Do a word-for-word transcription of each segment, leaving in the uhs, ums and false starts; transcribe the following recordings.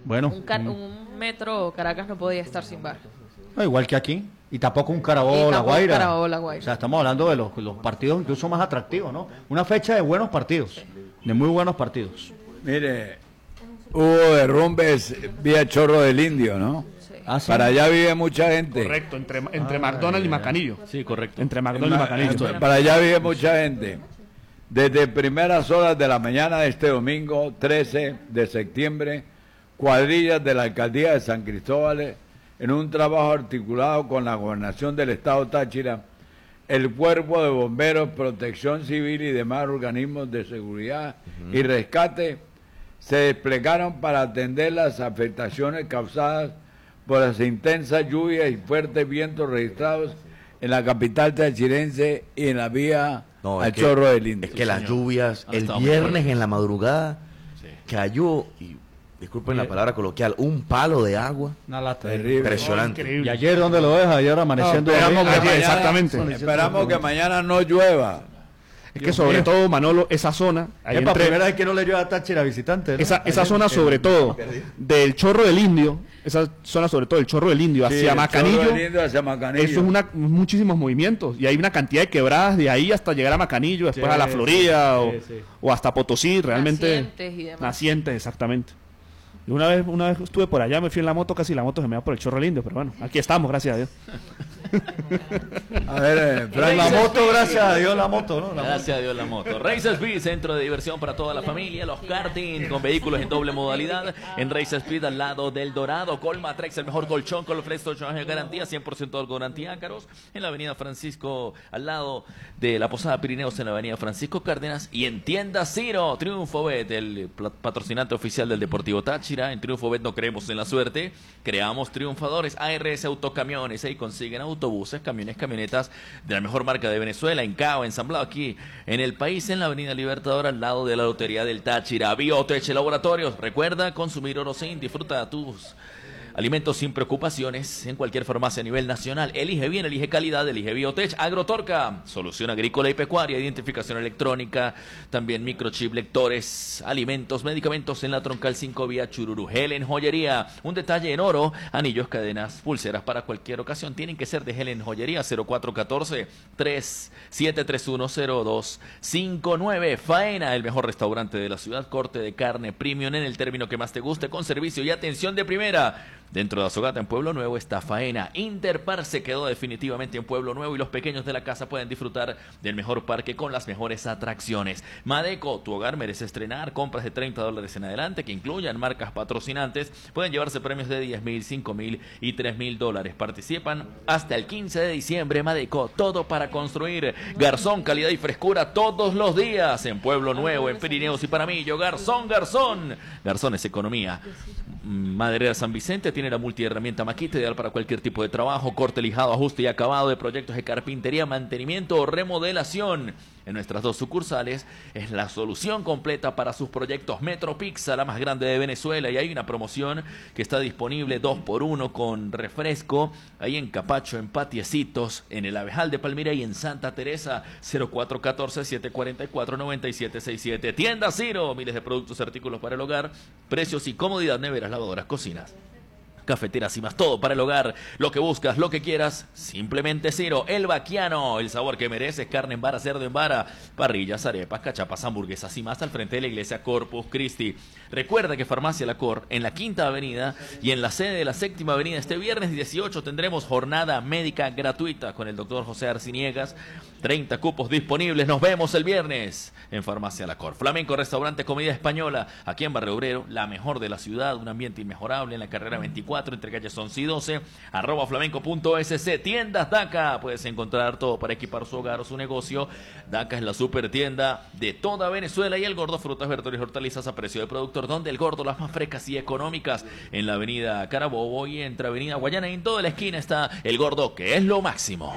Bueno. Un, car un metro Caracas no podía estar sin bar. No, igual que aquí. Y tampoco un Carabobo La Guaira. Carabobo La Guaira. O sea, estamos hablando de los, los partidos incluso más atractivos, ¿no? Una fecha de buenos partidos, de muy buenos partidos. Mire, hubo derrumbes vía Chorro del Indio, ¿no? Sí. Ah, ¿sí? Para allá vive mucha gente. Correcto, entre, entre Ah, McDonald's y ya. Macanillo. Sí, correcto. Entre McDonald's y Macanillo. Para allá vive mucha gente. Desde primeras horas de la mañana de este domingo, trece de septiembre, cuadrillas de la alcaldía de San Cristóbal, en un trabajo articulado con la gobernación del estado Táchira, el cuerpo de bomberos, protección civil y demás organismos de seguridad uh-huh. y rescate se desplegaron para atender las afectaciones causadas por las intensas lluvias y fuertes vientos registrados en la capital tachirense y en la vía no, al que, Chorro del Indio. Es que las lluvias, el Hasta viernes en la madrugada, sí. cayó, y disculpen la palabra coloquial, un palo de agua. Una lata. Terrible. Impresionante. Oh, increíble. ¿Y ayer dónde lo deja? Ayer amaneciendo. No, esperamos bien. que- Mañana- exactamente. Esperamos que mañana no llueva. Es que sobre todo, Manolo, esa zona, ahí Es la entre- primera vez que no le llueve a Táchira visitante, ¿no? esa, esa Ayer- zona sobre todo, del Chorro del Indio, esa zona sobre todo del Chorro del Indio Sí, hacia el Macanillo, Chorro del Indio hacia Macanillo. eso es una, muchísimos movimientos, y hay una cantidad de quebradas de ahí hasta llegar a Macanillo, después Sí, a la Florida, sí, o, sí, sí. o hasta Potosí, realmente. Nacientes y demás. Nacientes, exactamente. Y una vez, una vez estuve por allá, me fui en la moto, casi la moto se me va por el Chorro del Indio, pero bueno, aquí estamos, gracias a Dios. A ver, eh, Frank, La moto, gracias a Dios, la moto, ¿no? La Gracias a Dios la moto. Race Speed, centro de diversión para toda la familia. Los karting con vehículos en doble modalidad. En Race Speed, al lado del Dorado. Colmatrex, el mejor colchón con los frescos de garantía. cien por ciento algodón antiácaros. En la avenida Francisco, al lado de la Posada Pirineos, en la avenida Francisco Cárdenas. Y en Tienda Ciro, Triunfo Bet, el patrocinante oficial del Deportivo Táchira. En Triunfo Bet no creemos en la suerte. Creamos triunfadores. A R S Autocamiones. Ahí consiguen autobuses, camiones, camionetas de la mejor marca de Venezuela, en Cabo, ensamblado aquí en el país, en la avenida Libertador, al lado de la Lotería del Táchira. Biotech Laboratorios, recuerda consumir Orosin, disfruta tus alimentos sin preocupaciones en cualquier farmacia a nivel nacional. Elige bien, elige calidad, elige Biotech. Agrotorca, solución agrícola y pecuaria, identificación electrónica, también microchip, lectores, alimentos, medicamentos en la troncal cinco vía Chururu. Helen Joyería, un detalle en oro, anillos, cadenas, pulseras para cualquier ocasión. Tienen que ser de Helen Joyería. Cero cuatro uno cuatro, tres siete tres uno, cero dos cinco nueve. Faena, el mejor restaurante de la ciudad, corte de carne premium en el término que más te guste, con servicio y atención de primera. Dentro de Azogata, en Pueblo Nuevo, está Faena. Interpar se quedó definitivamente en Pueblo Nuevo y los pequeños de la casa pueden disfrutar del mejor parque con las mejores atracciones. Madeco, tu hogar merece estrenar. Compras de treinta dólares en adelante que incluyan marcas patrocinantes pueden llevarse premios de diez mil, cinco mil y tres mil dólares. Participan hasta el quince de diciembre. Madeco, todo para construir. Garzón, calidad y frescura todos los días en Pueblo Nuevo, en Pirineos y Paramillo. Garzón, Garzón. Garzón es economía. Maderera San Vicente tiene la multiherramienta Maquita, ideal para cualquier tipo de trabajo, corte, lijado, ajuste y acabado de proyectos de carpintería, mantenimiento o remodelación. En nuestras dos sucursales es la solución completa para sus proyectos. Metro Pizza, la más grande de Venezuela, y hay una promoción que está disponible dos por uno con refresco ahí en Capacho, en Patiecitos, en el Abejal de Palmira y en Santa Teresa. Cero cuatro uno cuatro, siete cuatro cuatro, nueve siete seis siete. Tienda Ciro, miles de productos y artículos para el hogar, precios y comodidad, neveras, lavadoras, cocinas, cafeteras y más, todo para el hogar, lo que buscas, lo que quieras, simplemente Ciro. El Baquiano, el sabor que mereces, carne en vara, cerdo en vara, parrillas, arepas, cachapas, hamburguesas y más, al frente de la iglesia Corpus Christi. Recuerda que Farmacia La Cor, en la Quinta Avenida y en la sede de la Séptima Avenida, este viernes dieciocho tendremos jornada médica gratuita con el doctor José Arciniegas, treinta cupos disponibles. Nos vemos el viernes en Farmacia La Cor. Flamenco Restaurante Comida Española, aquí en Barrio Obrero, la mejor de la ciudad, un ambiente inmejorable en la carrera veinticuatro, entre calles once y doce, arroba flamenco punto es ce. Tiendas Daca, puedes encontrar todo para equipar su hogar o su negocio. Daca es la super tienda de toda Venezuela, y El Gordo, frutas, verduras y hortalizas a precio de productor. Donde El Gordo, las más frescas y económicas, en la avenida Carabobo y entre avenida Guayana, en toda la esquina está El Gordo, que es lo máximo.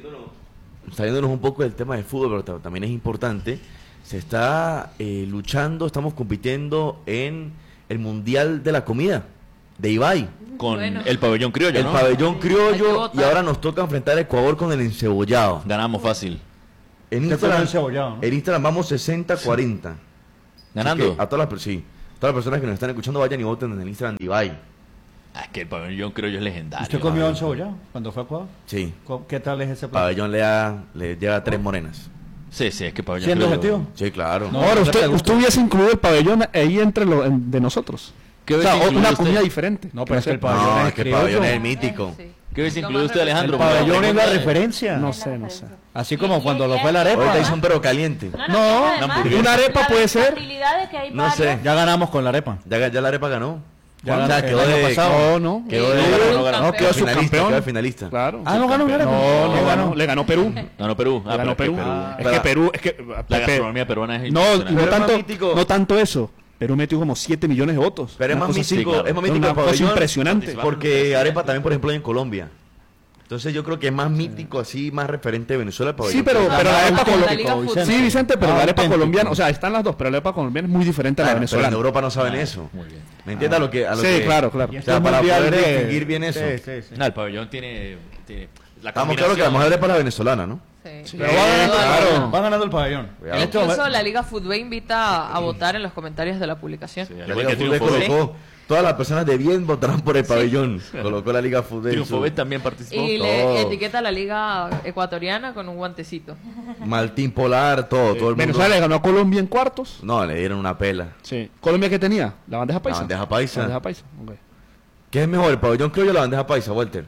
Saliéndonos un poco del tema del fútbol, pero también es importante, se está eh, luchando, estamos compitiendo en el Mundial de la Comida de Ibai. Con Bueno. el pabellón criollo, El ¿no? pabellón Hay que criollo, votar. y ahora nos toca enfrentar a Ecuador con el encebollado. Ganamos fácil. En Usted fue el Instagram, encebollado, ¿no? en Instagram vamos sesenta cuarenta. ¿Ganando? A todas las, sí. Todas las personas que nos están escuchando vayan y voten en el Instagram de Ibai. Ah, es que el pabellón creo yo es legendario. ¿Usted comió encebollado cuando fue a Ecuador? Sí. ¿Cómo- ¿Qué tal es ese plato? Pabellón le, da, le lleva tres morenas. Sí, sí, es que pabellón ¿Siendo creo yo- objetivo? Sí, claro. No, Ahora, no te usted, pregunto. usted hubiese incluido el pabellón ahí entre los en- de nosotros. ¿Qué O sea, hubiese o incluido una usted? comida diferente. No, pero es que el No, pabellón es es que el criollo. pabellón es el mítico. Sí. ¿Qué hubiese Lo incluido más usted, Alejandro? El pabellón es la Pregunta de- referencia. No Es la sé, no sé. referencia. Así como cuando lo fue la arepa. Ahorita hizo un perro caliente. No, No, no, una además, hamburguesa. arepa la puede ser. versatilidad de que hay No varios- sé. Ya ganamos con la arepa. Ya, ya la arepa ganó. Ya o ganó sea, el quedó año de, pasado. No, no. quedó de, Sí, quedó ganó, de ganó, quedó finalista, subcampeón. quedó de finalista. Claro. Ah, no ganó la arepa. No, no No ganó. Le ganó Perú. Ganó Perú. Ah, Le ganó pero es Perú. que Ah. Es Pero- que Perú, es que La Pepe- gastronomía peruana es no, impresionante. no Pero es más tanto, mítico. no tanto eso. Perú metió como siete millones de votos. Pero es Una más cosa así. mítico, claro. es más mítico Una el cosa pabellón impresionante. porque arepa también, por ejemplo, hay en Colombia. Entonces yo creo que es más mítico, así, más referente de Venezuela el pabellón. Sí, pero, Ah, pero la ah, arepa ah, la Liga colombiana. Fútbol. Sí, Vicente, pero Ah, la arepa auténtico. colombiana, o sea, están las dos, pero la arepa colombiana es muy diferente a la Claro, pero en venezolana. Europa no saben eso. Muy bien. ¿Me entiendes a lo que a lo Sí, que- claro, claro. O sea, para poder distinguir bien eso. Sí, sí, sí. No, el pabellón tiene, tiene la Estamos claros que la combinación. mejor arepa es la venezolana, ¿no? Sí. Pero va ganando, claro. va ganando el pabellón. Cuidado. En este Incluso momento- la Liga Fútbol invita a votar en los comentarios de la publicación. Sí, al La igual Liga que Fútbol Triunfo B. colocó, todas las personas de bien votarán por el pabellón. Colocó la Liga Fútbol. en Triunfo su- B también participó. Y todo. le etiqueta a la Liga Ecuatoriana con un guantecito. Maltín Polar, todo, todo el mundo. Venezuela le ganó a Colombia en cuartos. No, le dieron una pela. Sí. ¿Colombia qué tenía? ¿La bandeja paisa? La bandeja paisa. La bandeja paisa, ok. ¿Qué es mejor, el pabellón criollo o la bandeja paisa, Walter?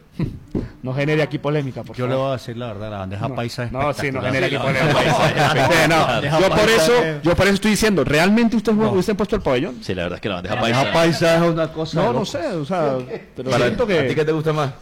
No genere aquí polémica, por Yo le favor. voy a decir la verdad, la bandeja No, paisa es no, sí, no espectacular. genere aquí Sí, la polémica. bandeja paisa. Sí, no, Bandeja yo por paisa eso, es- yo por eso estoy diciendo, ¿realmente ustedes hubiesen puesto el pabellón? Sí, la verdad es que la bandeja La paisa. bandeja paisa es una cosa. No, de no loco. sé, o sea, pero Para- siento ¿A ti qué que... te gusta más?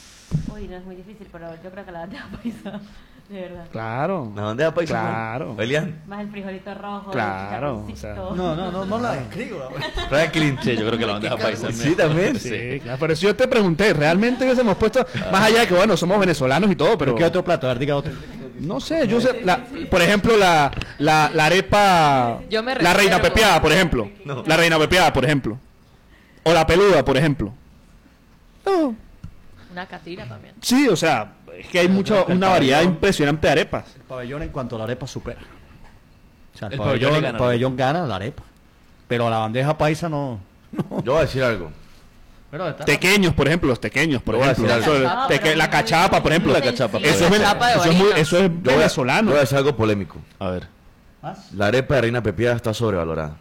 Uy, no es muy difícil, pero yo creo que la bandeja paisa, de verdad. Claro. ¿La bandeja paisa? Claro. Elian. Más el frijolito rojo. Claro, el o sea, chicharroncito. No, no, no, no la describo. Franklin. Sí, yo creo que la bandeja paisa. es Sí, mejor. también. Sí, claro, pero si yo te pregunté, ¿realmente hubiésemos puesto, más allá de que, bueno, somos venezolanos y todo, pero... ¿Qué otro plato? A ver, diga otro. No sé, yo sé, la- por ejemplo, la, la, la arepa, Yo me la reina reservo. pepeada, por ejemplo, No. la reina pepeada, por ejemplo, o la peluda, por ejemplo. No, Una catira también. sí, o sea, es que hay mucha, una variedad impresionante de arepas. El pabellón en cuanto a la arepa supera. O sea, el, El pabellón, pabellón le el gana. pabellón gana la arepa. Pero la bandeja paisa no. Yo voy a decir algo. Pero está- Tequeños, por ejemplo, los tequeños, por Yo voy a ejemplo. decir Eso algo. es- teque- la cachapa, por ejemplo. La cachapa, Eso es, La vene- cachapa de eso es muy- harina. eso es Yo voy a- venezolano. Yo voy a decir algo polémico. A ver, ¿Más? La arepa de reina pepiada está sobrevalorada.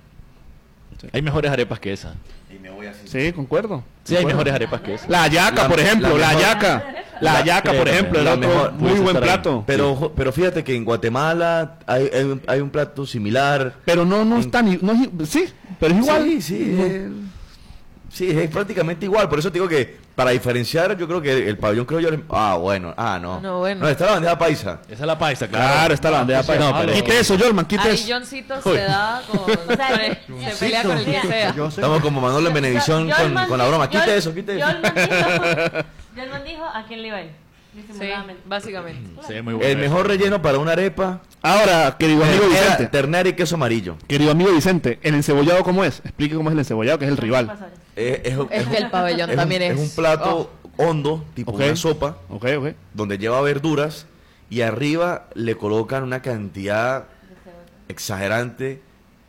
hay mejores arepas que esa. Sí, concuerdo. Sí, hay mejores arepas que esa. La hallaca, La- por ejemplo, la la mejor- hallaca. La hallaca, por sí, ejemplo, la era otro mejor- muy pudiese buen estar ahí. plato. Pero, jo- pero fíjate que en Guatemala hay, hay, un- hay un plato similar. Pero no, no es tan... i- No es i- sí, pero es igual. Sí, sí. eh, sí, es prácticamente igual. Por eso te digo que para diferenciar, yo creo que el pabellón creo yo. Ah, bueno. Ah, no. No, bueno. está la bandeja paisa. Esa es la paisa, claro. Claro, está la bandeja paisa. no, pero- Quite eso, Jorman, quite Ahí eso. Johncito se da con... O sea, se pelea con el que sea. Yo sé. Estamos como Manolo en Benevisión con, Yolman con la broma. di- Quite Yol- eso, quite eso. Yolman dijo, Yolman dijo a quién le iba a ir. Sí, Disimuladamente. básicamente. Sí, es muy bueno. El mejor relleno para una arepa. Ahora, querido amigo Era Vicente, ternera y queso amarillo. querido amigo Vicente, ¿el encebollado cómo es? Explique cómo es el encebollado, que es el rival. Es, es, Es que el pabellón es un- también es... es un plato hondo, tipo Ok. una sopa, Ok, ok. donde lleva verduras y arriba le colocan una cantidad exagerante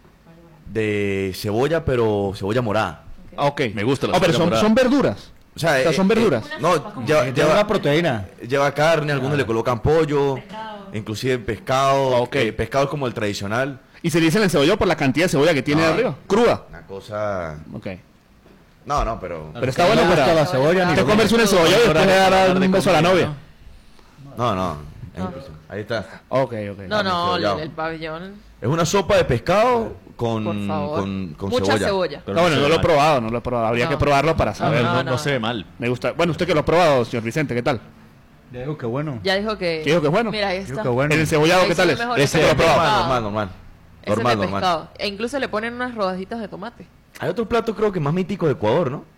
de cebolla, pero cebolla morada. Ah, ok. Me gusta la Ah, pero cebolla son, morada. son verduras. O sea, O sea, eh, son eh, verduras. no, lleva, Lleva lleva, una proteína. lleva carne, algunos le colocan pollo, inclusive pescado, Ah, ok. eh, pescado como el tradicional. Y se le dice el encebollado por la cantidad de cebolla que tiene No. arriba. Cruda. Una cosa... Ok. No, no, pero... Pero está bueno No le gusta para... la cebolla ni Usted lo- comerse un encebollado y después le dará un beso a la novia. No, no. es impresionante. Ahí está. Ok, ok. No, no, el, Cebollado. el pabellón, Es una sopa de pescado con, por favor. con, con Mucha cebolla. cebolla. Pero No, bueno, se no ve lo he mal. probado, no lo he probado. Habría No. que probarlo para A saber. ver, No, no, no. no se ve mal. Me gusta. Bueno, usted que lo ha probado, señor Vicente, ¿qué tal? Ya digo que bueno. Ya dijo que... ¿Qué dijo que es bueno? Mira, ahí Digo está. que bueno. El encebollado, Ahí ¿qué se tal ve es? mejor. Ese Ese es de normal, pescado. normal, normal. Ese Normal, de normal. pescado. E incluso le ponen unas rodajitas de tomate. Hay otro plato creo que más mítico de Ecuador, ¿no?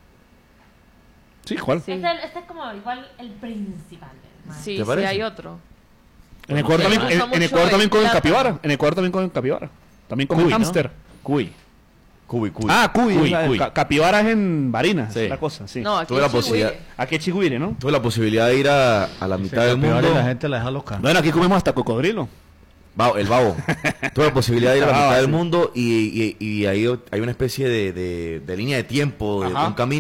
Sí, ¿cuál? Sí, Este, este es como igual el principal. hermano. sí, ¿Te sí parece? hay otro. En Ecuador Sí, también, me en, gusta en mucho Ecuador también el comen plátano. capibara. En Ecuador también comen capibara. También comen Cuy, ¿no? hámster. Cuy. Cubi, cubi. Ah, cuy. Cuy, o sea, cuy. ca- capibara es en Barinas, Sí. es la cosa, sí. No, aquí Tuve la en Chihuahua. posibilidad. Aquí es Chiguire, ¿no? Tuve la posibilidad de ir a, a la mitad del Peor mundo. y la gente la deja loca. Bueno, aquí comemos hasta cocodrilo. Bao, el Babo. Tuve la posibilidad de ir a la Ah, mitad sí. del mundo y, y, y ahí hay una especie de, de, de línea de tiempo, de Ajá. un camino